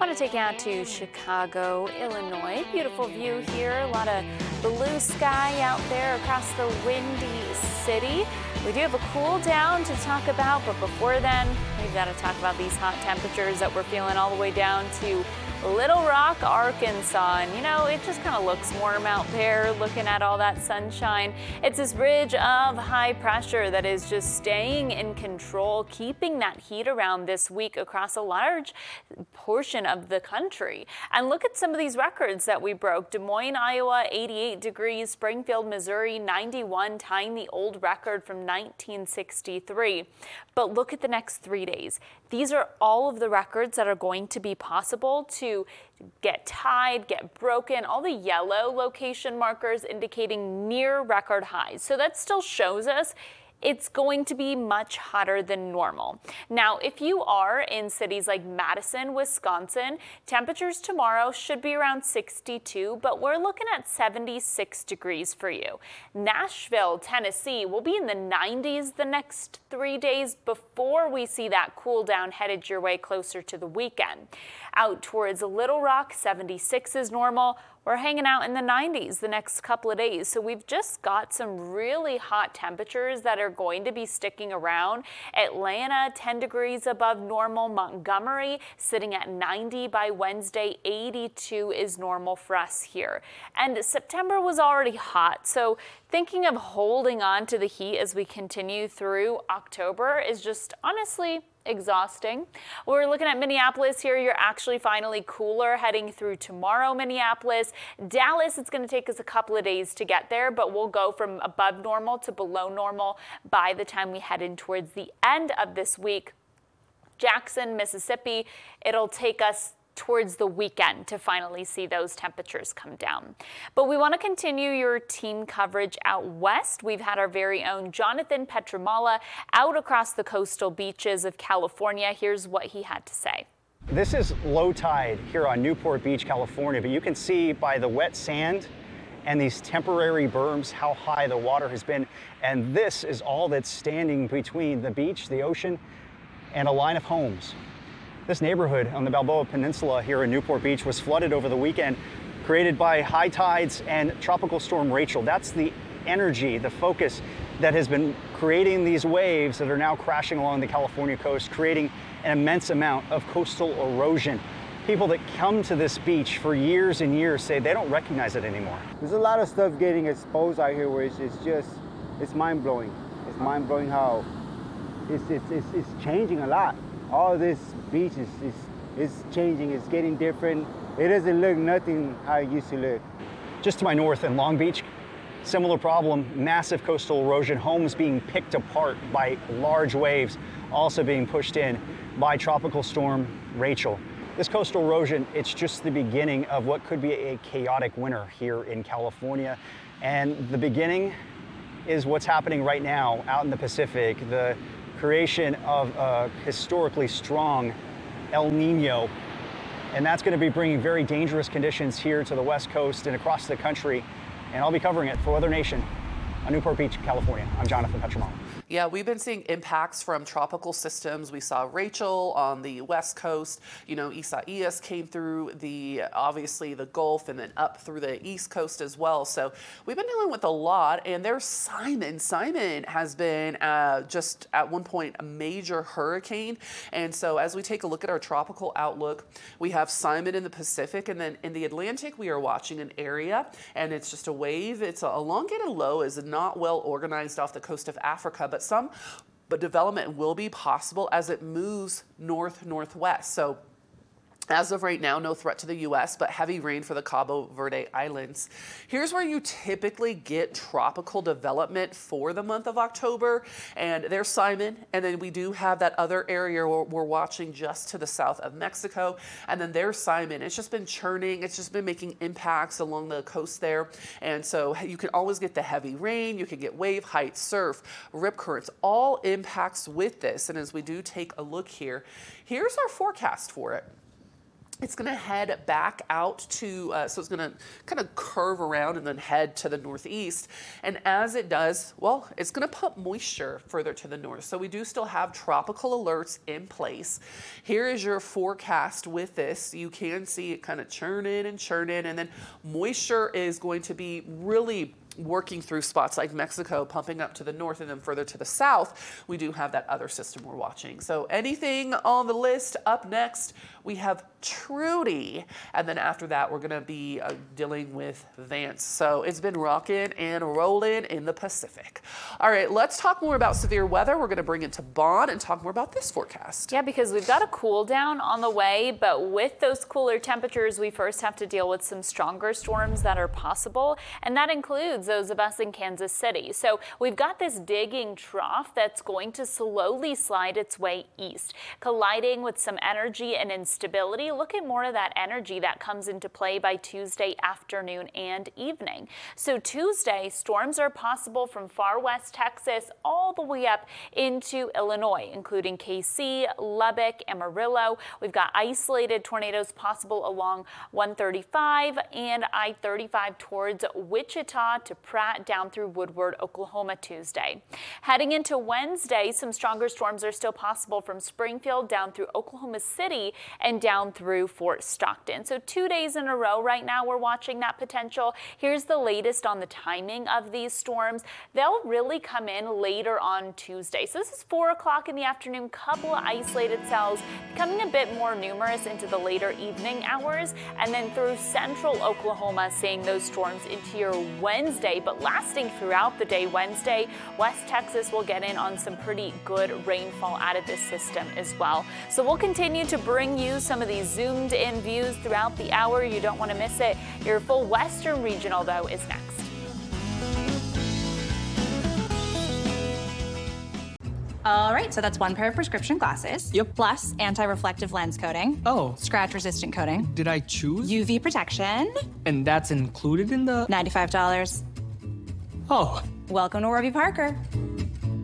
Want to take you out to Chicago, Illinois. Beautiful view here. A lot of blue sky out there across the windy city. We do have a cool down to talk about, but before then, we've got to talk about these hot temperatures that we're feeling all the way down to Little Rock, Arkansas. And you know, it just kind of looks warm out there looking at all that sunshine. It's this ridge of high pressure that is just staying in control, keeping that heat around this week across a large portion of the country. And look at some of these records that we broke. Des Moines, Iowa, 88 degrees, Springfield, Missouri, 91, tying the old record from 1963. But look at the next 3 days. These are all of the records that are going to be possible to get tied, get broken, all the yellow location markers indicating near record highs. So that still shows us it's going to be much hotter than normal. Now, if you are in cities like Madison, Wisconsin, temperatures tomorrow should be around 62, but we're looking at 76 degrees for you. Nashville, Tennessee will be in the 90s the next 3 days before we see that cool down headed your way closer to the weekend. Out towards Little Rock, 76 is normal. We're hanging out in the 90s the next couple of days. So we've just got some really hot temperatures that are going to be sticking around. Atlanta, 10 degrees above normal. Montgomery sitting at 90 by Wednesday. 82 is normal for us here. And September was already hot. So thinking of holding on to the heat as we continue through October is just honestly exhausting. We're looking at Minneapolis here. You're actually finally cooler heading through tomorrow, Minneapolis. Dallas, it's going to take us a couple of days to get there, but we'll go from above normal to below normal by the time we head in towards the end of this week. Jackson, Mississippi, it'll take us towards the weekend to finally see those temperatures come down. But we want to continue your team coverage out west. We've had our very own Jonathan Petramala out across the coastal beaches of California. Here's what he had to say. This is low tide here on Newport Beach, California, but you can see by the wet sand and these temporary berms how high the water has been. And this is all that's standing between the beach, the ocean, and a line of homes. This neighborhood on the Balboa Peninsula here in Newport Beach was flooded over the weekend, created by high tides and Tropical Storm Rachel. That's the energy, the focus that has been creating these waves that are now crashing along the California coast, creating an immense amount of coastal erosion. People that come to this beach for years and years say they don't recognize it anymore. There's a lot of stuff getting exposed out here where it's mind-blowing. It's mind-blowing how it's changing a lot. All this beach is changing, it's getting different. It doesn't look nothing how it used to look. Just to my north in Long Beach, similar problem, massive coastal erosion, homes being picked apart by large waves, also being pushed in by Tropical Storm Rachel. This coastal erosion, it's just the beginning of what could be a chaotic winter here in California. And the beginning is what's happening right now out in the Pacific, the creation of a historically strong El Nino. And that's going to be bringing very dangerous conditions here to the West Coast and across the country. And I'll be covering it for Weather Nation on Newport Beach, California. I'm Jonathan Petramala. Yeah, we've been seeing impacts from tropical systems. We saw Rachel on the West Coast. You know, Isaias came through obviously the Gulf and then up through the East Coast as well. So we've been dealing with a lot. And there's Simon. Simon has been just at one point a major hurricane. And so as we take a look at our tropical outlook, we have Simon in the Pacific, and then in the Atlantic, we are watching an area, and it's just a wave. It's a elongated low, is not well organized off the coast of Africa, but development will be possible as it moves north-northwest. So as of right now, no threat to the U.S., but heavy rain for the Cabo Verde Islands. Here's where you typically get tropical development for the month of October. And there's Simon. And then we do have that other area we're watching just to the south of Mexico. And then there's Simon. It's just been churning. It's just been making impacts along the coast there. And so you can always get the heavy rain. You can get wave height, surf, rip currents, all impacts with this. And as we do take a look here, here's our forecast for it. It's going to head back out to, so it's going to kind of curve around and then head to the northeast. And as it does, well, it's going to pump moisture further to the north. So we do still have tropical alerts in place. Here is your forecast with this. You can see it kind of churn in, and then moisture is going to be really working through spots like Mexico, pumping up to the north, and then further to the south, we do have that other system we're watching. So anything on the list? Up next, we have Trudy, and then after that, we're gonna be dealing with Vance. So it's been rocking and rolling in the Pacific. All right, let's talk more about severe weather. We're gonna bring it to Bon and talk more about this forecast. Yeah, because we've got a cool down on the way, but with those cooler temperatures, we first have to deal with some stronger storms that are possible, and that includes those of us in Kansas City. So we've got this digging trough that's going to slowly slide its way east, colliding with some energy and instability. Look at more of that energy that comes into play by Tuesday afternoon and evening. So Tuesday, storms are possible from far west Texas all the way up into Illinois, including KC, Lubbock, Amarillo. We've got isolated tornadoes possible along 135 and I-35 towards Wichita to Pratt down through Woodward, Oklahoma Tuesday. Heading into Wednesday, some stronger storms are still possible from Springfield down through Oklahoma City and down through Fort Stockton. So 2 days in a row right now we're watching that potential. Here's the latest on the timing of these storms. They'll really come in later on Tuesday. So this is 4 o'clock in the afternoon, couple of isolated cells becoming a bit more numerous into the later evening hours, and then through central Oklahoma seeing those storms into your Wednesday, but lasting throughout the day Wednesday. West Texas will get in on some pretty good rainfall out of this system as well. So we'll continue to bring you some of these zoomed in views throughout the hour. You don't want to miss it. Your full Western Regional, though, is next. All right, so that's one pair of prescription glasses. Yep. Plus anti-reflective lens coating. Oh. Scratch-resistant coating. Did I choose? UV protection. And that's included in the... $95. Oh. Welcome to Warby Parker.